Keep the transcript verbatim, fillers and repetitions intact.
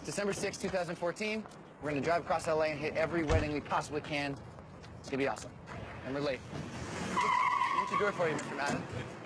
December sixth, two thousand fourteen. We're going to drive across L A and hit every wedding we possibly can. It's going to be awesome. And we're late. What you do it for you, Mister Madden?